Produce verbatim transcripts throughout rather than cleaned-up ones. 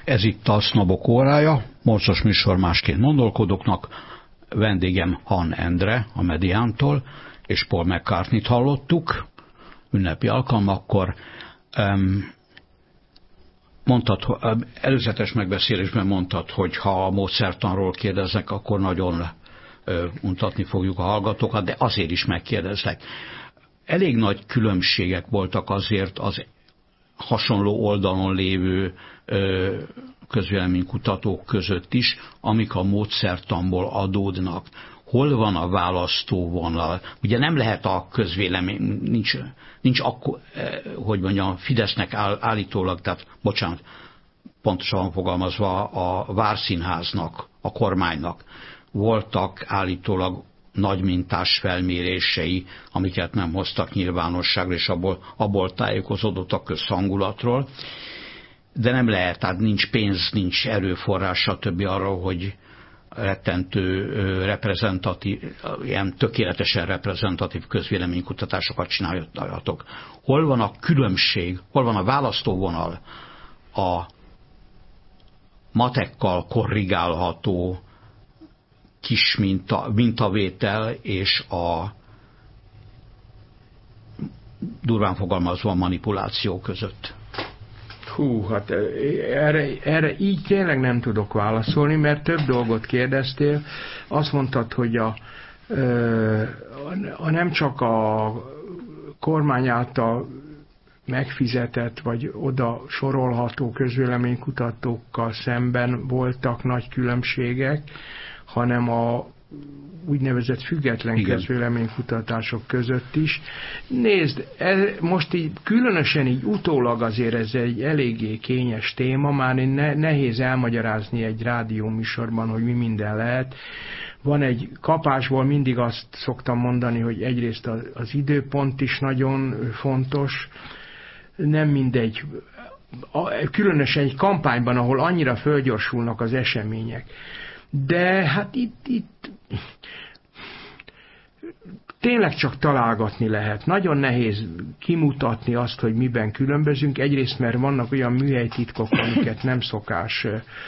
Ez itt a Sznobok órája, morcos műsor másként gondolkodóknak. Vendégem Han Endre a Mediántól, és Paul McCartney-t hallottuk ünnepi alkalmakkor. Mondtad, előzetes megbeszélésben mondtad, hogy ha a módszertanról kérdeznek, akkor nagyon untatni fogjuk a hallgatókat, de azért is megkérdezlek. Elég nagy különbségek voltak azért az hasonló oldalon lévő közvéleménykutatók között is, amik a módszertanból adódnak. Hol van a választóvonal? Ugye nem lehet a közvélemény, nincs, nincs akkor, hogy mondjam, Fidesznek áll, állítólag, tehát bocsánat, pontosan fogalmazva a Várszínháznak, a kormánynak voltak állítólag nagymintás felmérései, amiket nem hoztak nyilvánosságra, és abból, abból tájékozódott a közhangulatról. De nem lehet, tehát nincs pénz, nincs erőforrás, stb. Arra, hogy rettentő, reprezentatív, ilyen tökéletesen reprezentatív közvéleménykutatásokat csináljatok. Hol van a különbség, hol van a választóvonal a matekkal korrigálható kis minta, mintavétel és a durván fogalmazva manipuláció között? Hú, hát erre, erre így tényleg nem tudok válaszolni, mert több dolgot kérdeztél. Azt mondtad, hogy a, a nem csak a kormány által megfizetett, vagy oda sorolható közvéleménykutatókkal szemben voltak nagy különbségek, hanem a úgynevezett független Igen. közvéleménykutatások között is. Nézd, ez, most így különösen így utólag azért ez egy eléggé kényes téma, már ne, nehéz elmagyarázni egy rádióműsorban, hogy mi minden lehet. Van egy kapásból, mindig azt szoktam mondani, hogy egyrészt az, az időpont is nagyon fontos, nem mindegy, különösen egy kampányban, ahol annyira fölgyorsulnak az események. De hát itt, itt tényleg csak találgatni lehet. Nagyon nehéz kimutatni azt, hogy miben különbözünk. Egyrészt, mert vannak olyan műhelytitkok, amiket nem szokás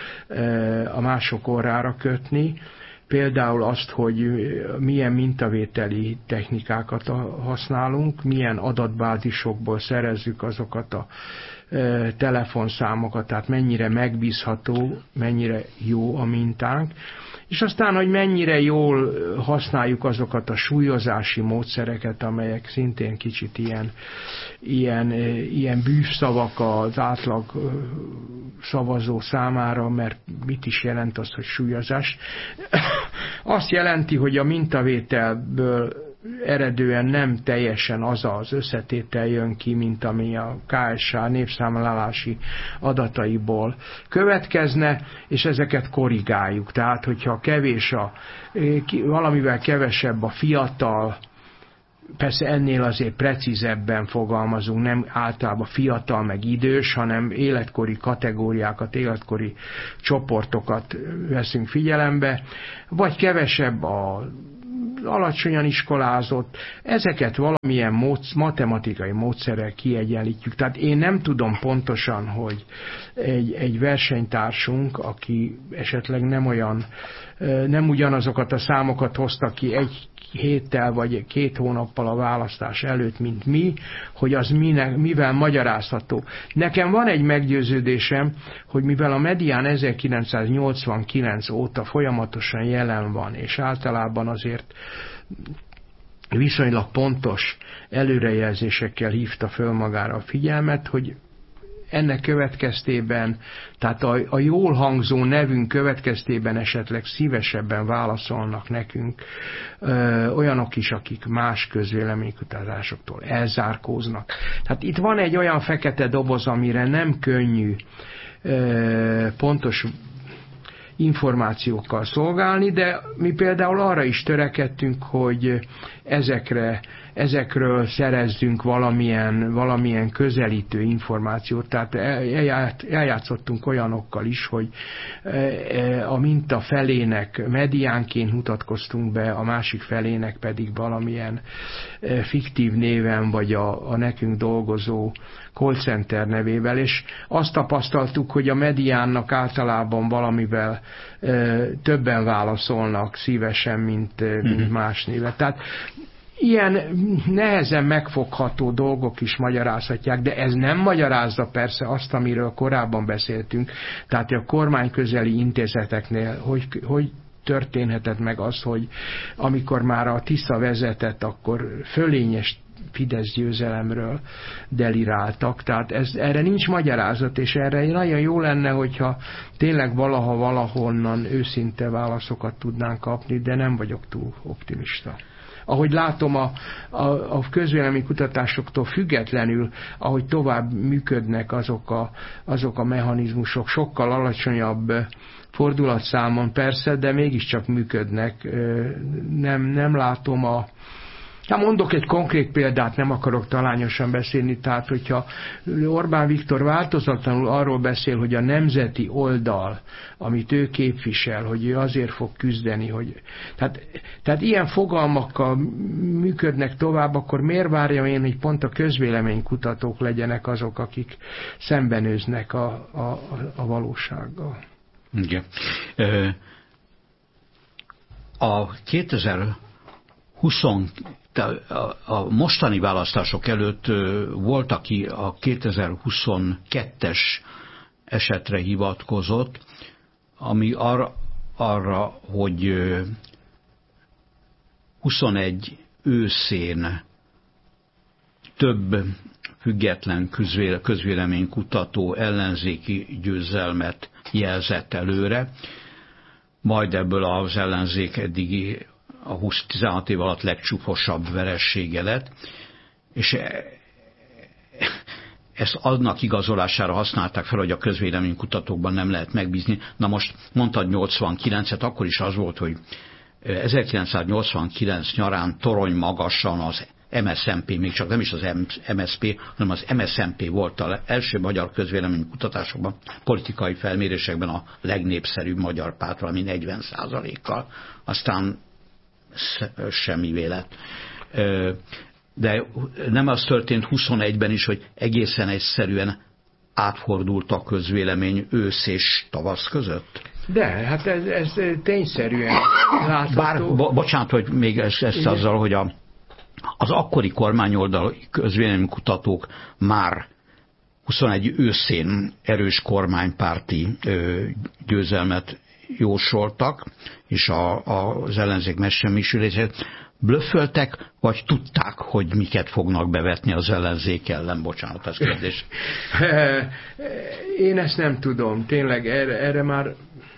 a mások orrára kötni. Például azt, hogy milyen mintavételi technikákat használunk, milyen adatbázisokból szerezzük azokat a telefonszámokat, tehát mennyire megbízható, mennyire jó a mintánk, és aztán, hogy mennyire jól használjuk azokat a súlyozási módszereket, amelyek szintén kicsit ilyen, ilyen, ilyen bűvszavak az átlag szavazó számára, mert mit is jelent az, hogy súlyozás? Azt jelenti, hogy a mintavételből eredően nem teljesen az az összetétel jön ki, mint ami a ká es há népszámlálási adataiból következne, és ezeket korrigáljuk. Tehát, hogyha kevés a, valamivel kevesebb a fiatal, persze ennél azért precízebben fogalmazunk, nem általában fiatal meg idős, hanem életkori kategóriákat, életkori csoportokat veszünk figyelembe, vagy kevesebb a alacsonyan iskolázott, ezeket valamilyen módsz, matematikai módszerrel kiegyenlítjük. Tehát én nem tudom pontosan, hogy egy, egy versenytársunk, aki esetleg nem olyan, nem ugyanazokat a számokat hozta ki egy héttel vagy két hónappal a választás előtt, mint mi, hogy az minek, mivel magyarázható. Nekem van egy meggyőződésem, hogy mivel a Medián ezerkilencszáznyolcvankilenc óta folyamatosan jelen van, és általában azért viszonylag pontos előrejelzésekkel hívta föl magára a figyelmet, hogy ennek következtében, tehát a, a jól hangzó nevünk következtében esetleg szívesebben válaszolnak nekünk ö, olyanok is, akik más közvéleménykutatásoktól elzárkóznak. Tehát itt van egy olyan fekete doboz, amire nem könnyű ö, pontos információkkal szolgálni, de mi például arra is törekedtünk, hogy ezekre ezekről szerezzünk valamilyen, valamilyen közelítő információt. Tehát eljátszottunk olyanokkal is, hogy a minta felének mediánként mutatkoztunk be, a másik felének pedig valamilyen fiktív néven, vagy a, a nekünk dolgozó call center nevével, és azt tapasztaltuk, hogy a mediánnak általában valamivel e, többen válaszolnak szívesen, mint, e, mint más néve. Tehát ilyen nehezen megfogható dolgok is magyarázhatják, de ez nem magyarázza persze azt, amiről korábban beszéltünk, tehát a kormányközeli intézeteknél, hogy, hogy történhetett meg az, hogy amikor már a Tisza vezetett, akkor fölényes Fidesz győzelemről deliráltak, tehát ez, erre nincs magyarázat, és erre nagyon jó lenne, hogyha tényleg valaha valahonnan őszinte válaszokat tudnánk kapni, de nem vagyok túl optimista. Ahogy látom a, a, a közvélemény kutatásoktól függetlenül, ahogy tovább működnek azok a, azok a mechanizmusok, sokkal alacsonyabb fordulatszámon persze, de mégiscsak működnek. Nem, nem látom a Hát mondok egy konkrét példát, nem akarok talányosan beszélni, tehát hogyha Orbán Viktor változatlanul arról beszél, hogy a nemzeti oldal, amit ő képvisel, hogy ő azért fog küzdeni, hogy... Tehát, tehát ilyen fogalmakkal működnek tovább, akkor miért várjam én, hogy pont a közvéleménykutatók legyenek azok, akik szembenőznek a, a, a valósággal? Igen. A kétezer-húsz a mostani választások előtt volt, aki a kétezer-huszonkettes esetre hivatkozott, ami arra, arra hogy huszonegy őszén több független közvéleménykutató ellenzéki győzelmet jelzett előre, majd ebből az ellenzék eddigi a húsz-tizenhat év alatt legcsúfosabb veressége lett, és ezt annak igazolására használták fel, hogy a közvéleménykutatókban nem lehet megbízni. Na most mondtad nyolcvankilencet, akkor is az volt, hogy ezerkilencszáznyolcvankilenc nyarán torony magasan az em es zé en pé, még csak nem is az em es zé pé, hanem az em es zé en pé volt az első magyar közvéleménykutatásokban, politikai felmérésekben a legnépszerűbb magyar párt, valami negyven százalékkal. Aztán semmi vélet. De nem az történt huszonegyben is, hogy egészen egyszerűen átfordult a közvélemény ősz és tavasz között? De, hát ez, ez tényszerűen látható. Bár, bo, bocsánat, hogy még ezt, ezt azzal, hogy a, az akkori kormányoldal közvéleménykutatók már huszonegy őszén erős kormánypárti ö, győzelmet jósoltak, és a, a, az ellenzék megsemmisülését blöfföltek, vagy tudták, hogy miket fognak bevetni az ellenzék ellen? Bocsánat, ez kérdés. Én ezt nem tudom. Tényleg erre, erre már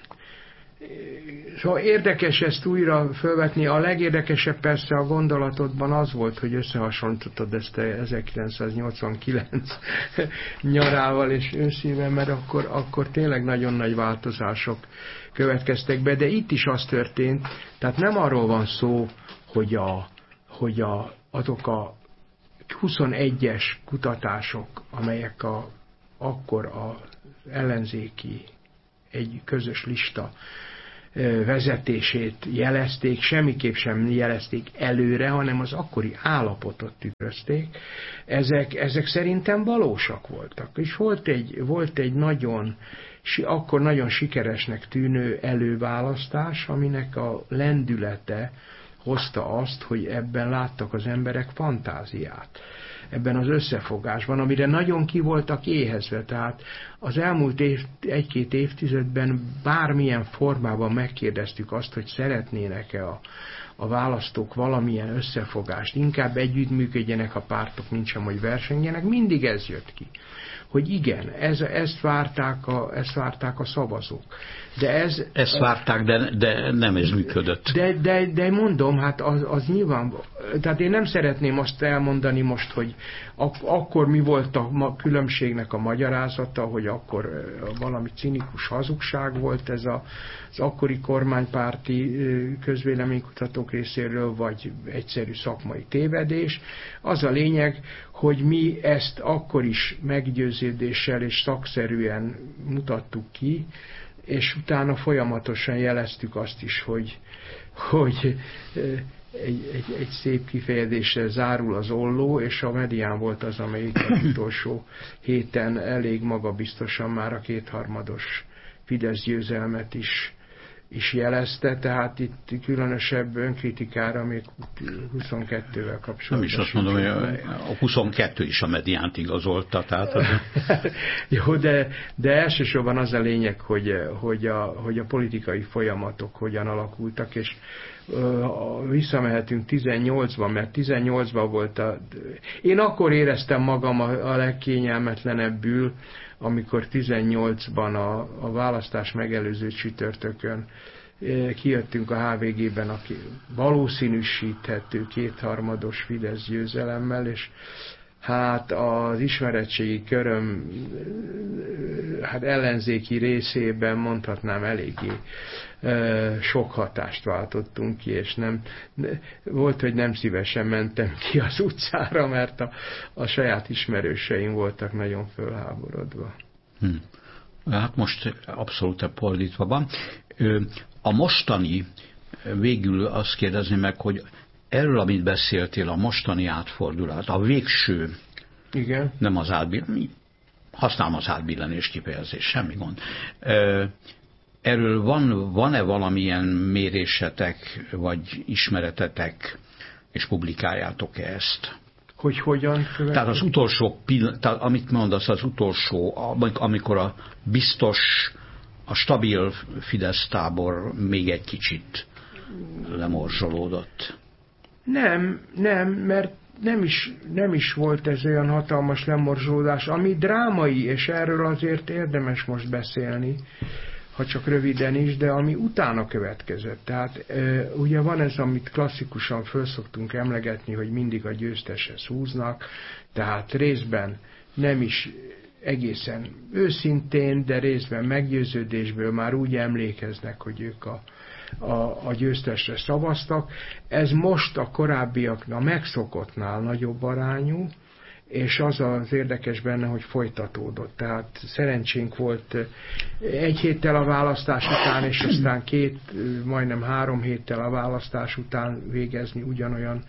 szóval érdekes ezt újra felvetni. A legérdekesebb persze a gondolatodban az volt, hogy összehasonlítottad ezt ezerkilencszáznyolcvankilenc nyarával és őszével, mert akkor, akkor tényleg nagyon nagy változások következtek be, de itt is az történt, tehát nem arról van szó, hogy, a, hogy a, azok a huszonegyes kutatások, amelyek a, akkor az ellenzéki egy közös lista vezetését jelezték, semmiképp sem jelezték előre, hanem az akkori állapotot tükrözték. Ezek, ezek szerintem valósak voltak. És volt egy, volt egy nagyon, akkor nagyon sikeresnek tűnő előválasztás, aminek a lendülete hozta azt, hogy ebben láttak az emberek fantáziát. Ebben az összefogásban, amire nagyon ki voltak éhezve. Tehát az elmúlt év, egy-két évtizedben bármilyen formában megkérdeztük azt, hogy szeretnének-e a, a választók valamilyen összefogást, inkább együttműködjenek a pártok, mint sem, hogy versengjenek, mindig ez jött ki. Hogy igen, ez, ezt, várták a, ezt várták a szavazók. De ez, ezt várták, de, de nem ez működött. De, de, de mondom, hát az, az nyilván tehát én nem szeretném azt elmondani most, hogy ak- akkor mi volt a ma- különbségnek a magyarázata, hogy akkor valami cinikus hazugság volt ez a, az akkori kormánypárti közvéleménykutatók részéről, vagy egyszerű szakmai tévedés. Az a lényeg, hogy mi ezt akkor is meggyőződéssel és szakszerűen mutattuk ki, és utána folyamatosan jeleztük azt is, hogy, hogy egy, egy, egy szép kifejezéssel zárul az olló, és a Medián volt az, amelyik az utolsó héten elég magabiztosan már a kétharmados Fidesz győzelmet is, is jelezte, tehát itt különösebb önkritikára még huszonkettővel kapcsolatban. Nem is azt mondom, hogy a huszonkettő is a Mediánt igazolta. Tehát az... Jó, de, de elsősorban az a lényeg, hogy, hogy, a, hogy a politikai folyamatok hogyan alakultak, és uh, visszamehetünk tizennyolcban, mert tizennyolcban volt a... Én akkor éreztem magam a, a legkényelmetlenebbül, amikor tizennyolcban a, a választás megelőző csütörtökön kijöttünk a há vé gében, aki valószínűsíthető kétharmados Fidesz győzelemmel, és hát az ismeretségi köröm hát ellenzéki részében mondhatnám eléggé sok hatást váltottunk ki, és nem, volt, hogy nem szívesen mentem ki az utcára, mert a, a saját ismerőseim voltak nagyon fölháborodva. Hm. Hát most abszolút fordítva van. A mostani, végül azt kérdezni meg, hogy erről, amit beszéltél, a mostani átfordulat, a végső, igen, nem az átbillenés, használom az átbillenés kifejezés, semmi gond. Erről van, van-e valamilyen mérésetek, vagy ismeretetek, és publikáljátok-e ezt? Hogy hogyan következik? Tehát az utolsó, tehát amit mondasz, az utolsó, amikor a biztos, a stabil Fidesz tábor még egy kicsit lemorzsolódott. Nem, nem, mert nem is, nem is volt ez olyan hatalmas lemorzsolódás, ami drámai, és erről azért érdemes most beszélni, ha csak röviden is, de ami utána következett. Tehát ugye van ez, amit klasszikusan föl szoktunk emlegetni, hogy mindig a győzteshez húznak, tehát részben nem is egészen őszintén, de részben meggyőződésből már úgy emlékeznek, hogy ők a, a, a győztesre szavaztak. Ez most a korábbiaknál, a megszokottnál nagyobb arányú, és az az érdekes benne, hogy folytatódott. Tehát szerencsénk volt egy héttel a választás után, és aztán két, majdnem három héttel a választás után végezni ugyanolyan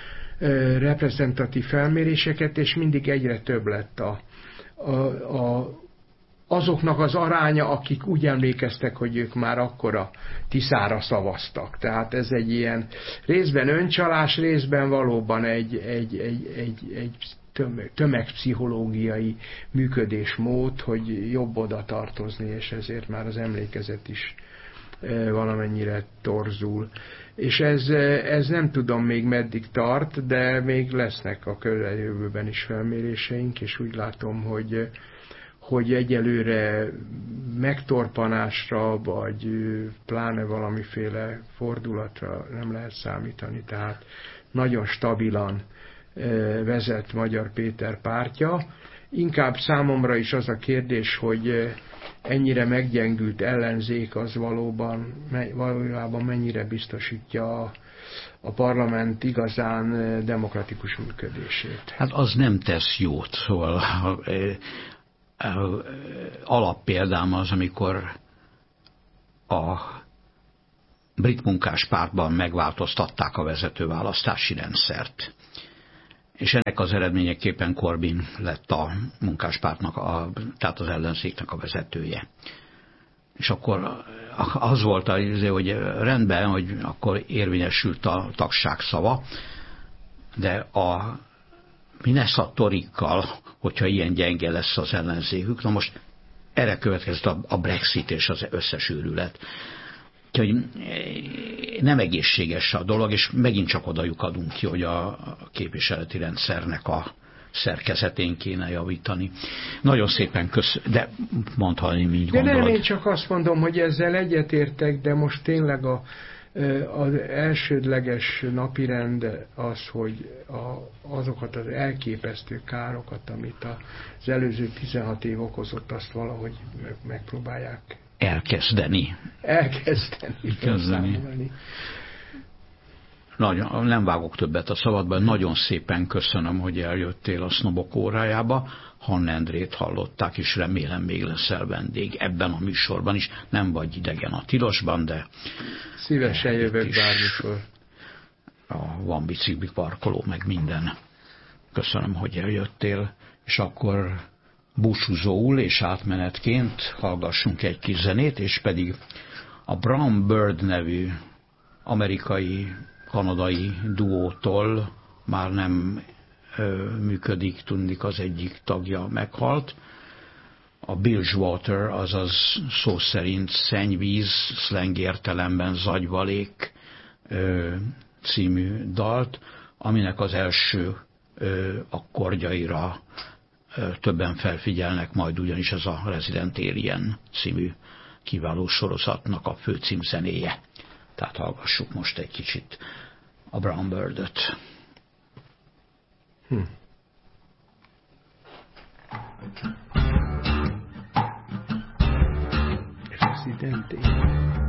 reprezentatív felméréseket, és mindig egyre több lett a, a, a, azoknak az aránya, akik úgy emlékeztek, hogy ők már akkor a Tiszára szavaztak. Tehát ez egy ilyen részben öncsalás, részben valóban egy, egy, egy, egy, egy tömegpszichológiai működésmód, hogy jobb oda tartozni, és ezért már az emlékezet is valamennyire torzul. És ez, ez nem tudom még meddig tart, de még lesznek a közeljövőben is felméréseink, és úgy látom, hogy, hogy egyelőre megtorpanásra, vagy pláne valamiféle fordulatra nem lehet számítani. Tehát nagyon stabilan vezet Magyar Péter pártja. Inkább számomra is az a kérdés, hogy ennyire meggyengült ellenzék az valóban, valójában mennyire biztosítja a, a parlament igazán demokratikus működését. Hát az nem tesz jót, szóval alappéldám az, amikor a brit munkáspártban megváltoztatták a vezetőválasztási rendszert. És ennek az eredményeképpen Corbyn lett a munkáspártnak, a, tehát az ellenzéknek a vezetője. És akkor az volt, hogy rendben, hogy akkor érvényesült a tagság szava, de a mi lesz a torikkal, hogyha ilyen gyenge lesz az ellenzékük? Na most erre következett a Brexit és az összes őrület. Úgyhogy nem egészséges a dolog, és megint csak oda lyukadunk ki, hogy a képviseleti rendszernek a szerkezetén kéne javítani. Nagyon szépen köszönöm, de mondhatni, így de gondolod. nem, én csak azt mondom, hogy ezzel egyetértek, de most tényleg a Az elsődleges napirend az, hogy a, azokat az elképesztő károkat, amit az előző tizenhat év okozott, azt valahogy megpróbálják elkezdeni. Elkezdeni. Elkezdeni. Nagyon, nem vágok többet a szabadban, nagyon szépen köszönöm, hogy eljöttél a Sznobok órájába. Hann Endrét hallották, és remélem még leszel vendég ebben a műsorban is. Nem vagy idegen a tilosban, de... Szívesen jövök bármikor. Van bicikli parkoló, meg minden. Köszönöm, hogy eljöttél, és akkor búcsúzóul és átmenetként hallgassunk egy kis zenét, és pedig a Brown Bird nevű amerikai, kanadai duótól már nem ö, működik, tudnik, az egyik tagja meghalt. A Bilgewater, azaz szó szerint szennyvíz, szleng értelemben zagyvalék ö, című dalt, aminek az első ö, akkordjaira ö, többen felfigyelnek, majd ugyanis ez a Resident Alien című kiváló sorozatnak a főcímzenéje. Tehát hallgassuk most egy kicsit a Brown Bird-öt. Hm. Resident Alien.